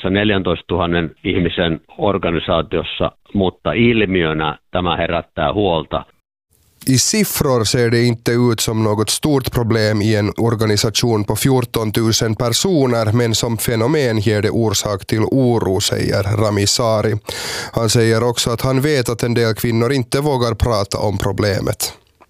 tässä 14 000 ihmisen organisaatiossa, mutta ilmiönä tämä herättää huolta. I siffror ser det inte ut som något stort problem i en organisation på 14 000 personer, men som fenomen ger det orsak till oro, säger Rami Sari. Han säger också att han vet att en del kvinnor inte vågar prata om problemet.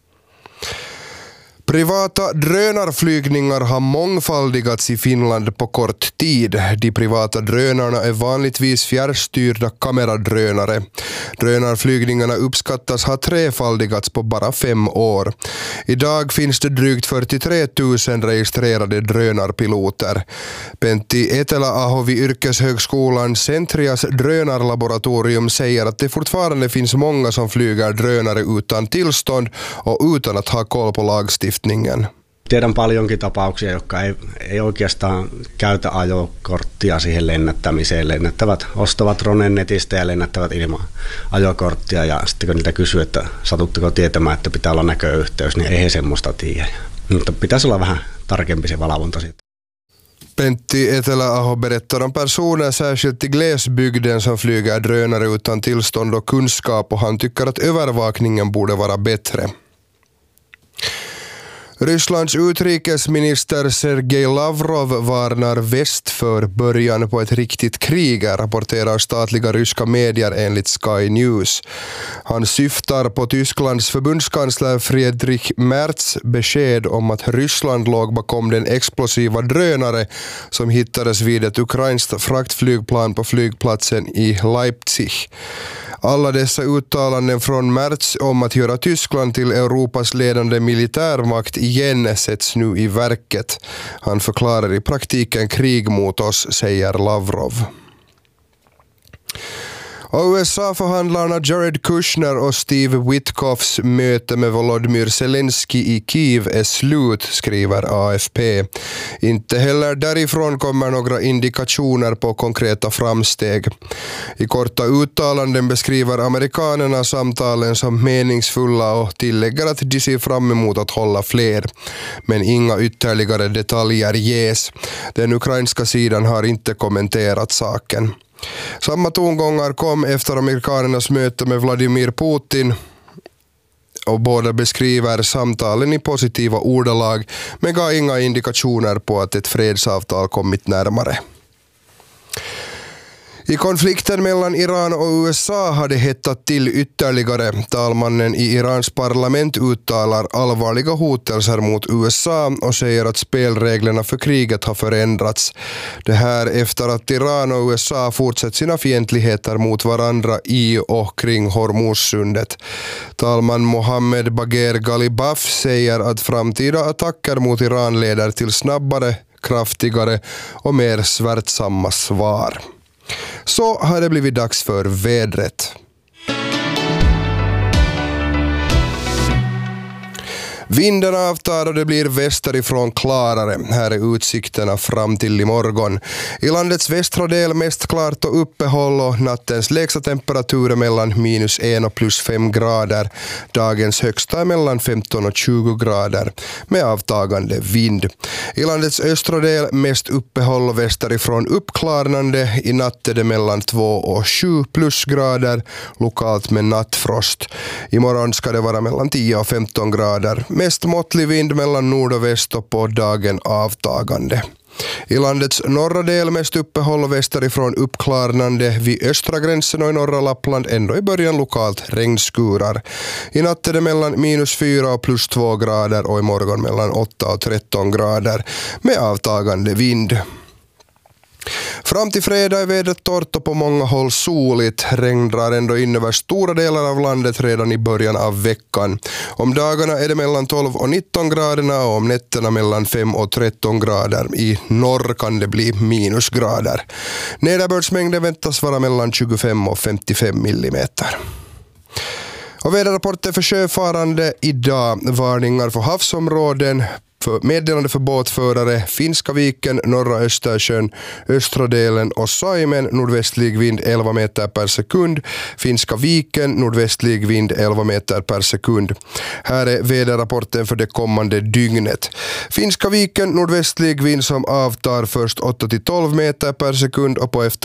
Privata drönarflygningar har mångfaldigats i Finland på kort tid. De privata drönarna är vanligtvis fjärrstyrda kameradrönare. Drönarflygningarna uppskattas ha trefaldigats på bara 5 år. Idag finns det drygt 43 000 registrerade drönarpiloter. Pentti Etelä-aho vid Yrkeshögskolan Centrias drönarlaboratorium säger att det fortfarande finns många som flyger drönare utan tillstånd och utan att ha koll på lagstiftningen. Tiedän paljonkin tapauksia, jotka ei oikeastaan käytä ajokorttia siihen lennättämiseen. Ostavat dronen netistä ja lennättävät ilman ajokorttia. Ja sitten kun niitä kysyy, että satutteko tietämään, että pitää olla näköyhteys, niin ei he semmoista tiedä. Mutta pitäisi olla vähän tarkempi se valvonta siitä. Pentti Etelä-aho berättar om personer särskilt i glesbygden som flyger drönare utan tillstånd och kunskap, och han tycker att övervakningen borde vara bättre. Rysslands utrikesminister Sergej Lavrov varnar väst för början på ett riktigt krig, rapporterar statliga ryska medier enligt Sky News. Han syftar på Tysklands förbundskansler Friedrich Merz besked om att Ryssland låg bakom den explosiva drönare som hittades vid ett ukrainskt fraktflygplan på flygplatsen i Leipzig. Alla dessa uttalanden från Merz om att göra Tyskland till Europas ledande militärmakt igen sätts nu i verket. Han förklarar i praktiken krig mot oss, säger Lavrov. Och USA-förhandlarna Jared Kushner och Steve Witkoffs möte med Volodymyr Zelensky i Kiev är slut, skriver AFP. Inte heller därifrån kommer några indikationer på konkreta framsteg. I korta uttalanden beskriver amerikanerna samtalen som meningsfulla och tillägger att de ser fram emot att hålla fler. Men inga ytterligare detaljer ges. Den ukrainska sidan har inte kommenterat saken. Samma tongångar kom efter amerikanernas möte med Vladimir Putin, och båda beskriver samtalen i positiva ordalag men gav inga indikationer på att ett fredsavtal kommit närmare. I konflikten mellan Iran och USA har det hettat till ytterligare. Talmannen i Irans parlament uttalar allvarliga hotelser mot USA och säger att spelreglerna för kriget har förändrats. Det här efter att Iran och USA fortsatt sina fientligheter mot varandra i och kring Hormuzsundet. Talman Mohammed Bagher Ghalibaf säger att framtida attacker mot Iran leder till snabbare, kraftigare och mer svärtsamma svar. Så har det blivit dags för vädret. Vinden avtar och det blir västerifrån klarare. Här är utsikterna fram till imorgon. I landets västra del mest klart och uppehåll, och nattens lägsta temperatur är mellan -1 och +5 grader. Dagens högsta är mellan 15 och 20 grader med avtagande vind. I landets östra del mest uppehåll och västerifrån uppklarnande. I natt är det mellan 2 och 7 plusgrader, lokalt med nattfrost. Imorgon ska det vara mellan 10 och 15 grader. Mest måttlig vind mellan nord och väst och på dagen avtagande. I landets norra del mest uppehåll och västerifrån uppklarnande. Vid östra gränsen och i norra Lappland ändå i början lokalt regnskurar. I natt är det mellan -4 och +2 grader och i morgon mellan 8 och 13 grader med avtagande vind. Fram till fredag är vädret torrt och på många håll soligt. Regn drar ändå in över stora delar av landet redan i början av veckan. Om dagarna är det mellan 12 och 19 graderna och om nätterna mellan 5 och 13 grader. I norr kan det bli minusgrader. Nederbördsmängden väntas vara mellan 25 och 55 millimeter. Och väderrapporten för sjöfarande idag. Varningar för havsområden. Meddelande för båtförare: Finska viken, norra Östersjön, östra delen och Saimen, nordvästlig vind 11 meter per sekund. Finska viken, nordvästlig vind 11 meter per sekund. Här är väderrapporten för det kommande dygnet. Finska viken, nordvästlig vind som avtar först 8 till 12 meter per sekund och på efter